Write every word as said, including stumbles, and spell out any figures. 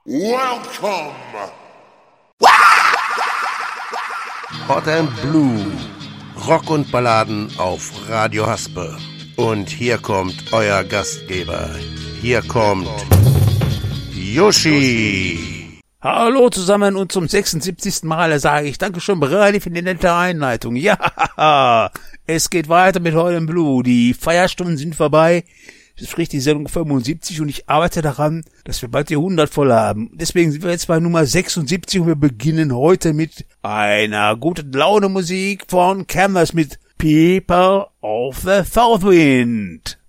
Welcome! Hot and Blue, Rock und Balladen auf Radio Haspe. Und hier kommt euer Gastgeber. Hier kommt Yoshi. Hallo zusammen und zum sechsundsiebzigsten Mal sage ich Dankeschön, Brady, für die nette Einleitung. Ja, es geht weiter mit Hot and Blue. Die Feierstunden sind vorbei. Das spricht die Sendung fünfundsiebzig und ich arbeite daran, dass wir bald die hundert voll haben. Deswegen sind wir jetzt bei Nummer sechsundsiebzig und wir beginnen heute mit einer guten Laune Musik von Canvas mit People of the South Wind.